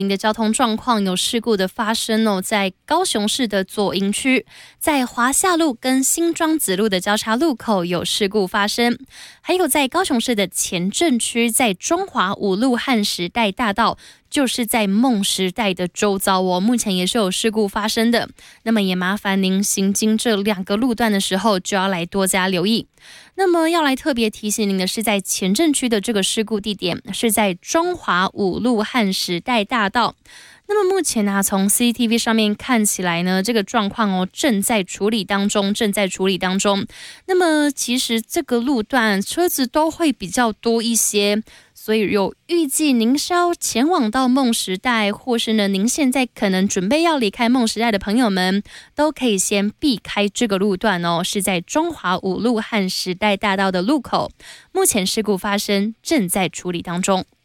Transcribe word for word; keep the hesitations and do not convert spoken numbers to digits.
的交通状况有事故的发生哦，在高雄市的左营区，在华夏路跟新庄子路的交叉路口有事故发生，还有在高雄市的前镇区，在中华五路和时代大道，就是在梦时代的周遭哦，目前也是有事故发生的。那么也麻烦您行经这两个路段的时候，就要来多加留意。那么要来特别提醒您的是，在前镇区的这个事故地点是在中华五路和时代大道。那么目前呢、啊，从 C C T V 上面看起来呢，这个状况哦正在处理当中，正在处理当中。那么其实这个路段车子都会比较多一些，所以有预计您是要前往到梦时代，或是呢您现在可能准备要离开梦时代的朋友们，都可以先避开这个路段哦，是在中华五路和时代大道的路口。目前事故发生，正在处理当中。